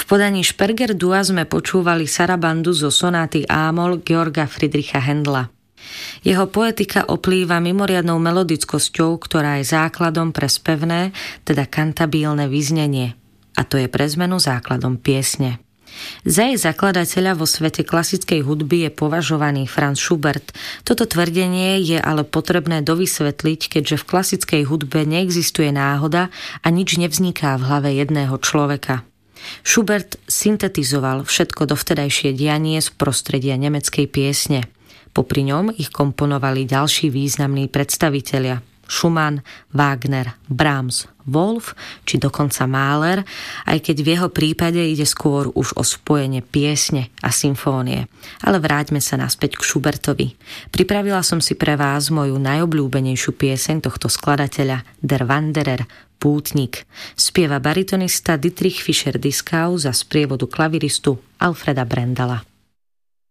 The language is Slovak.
podaní Sperger-Dua sme počúvali sarabandu zo sonáty Ámol Georga Friedricha Händla. Jeho poetika oplýva mimoriadnou melodickosťou, ktorá je základom pre spevné, teda kantabilné vyznenie. A to je pre zmenu základom piesne. Za jej zakladateľa vo svete klasickej hudby je považovaný Franz Schubert. Toto tvrdenie je ale potrebné dovysvetliť, keďže v klasickej hudbe neexistuje náhoda a nič nevzniká v hlave jedného človeka. Schubert syntetizoval všetko dovtedajšie dianie z prostredia nemeckej piesne. Popri ňom ich komponovali ďalší významní predstavitelia. Schumann, Wagner, Brahms, Wolf či dokonca Mahler, aj keď v jeho prípade ide skôr už o spojenie piesne a symfónie. Ale vráťme sa naspäť k Schubertovi. Pripravila som si pre vás moju najobľúbenejšiu pieseň tohto skladateľa, Der Wanderer, Pútnik. Spieva baritonista Dietrich Fischer-Dieskau za sprievodu klaviristu Alfreda Brendala.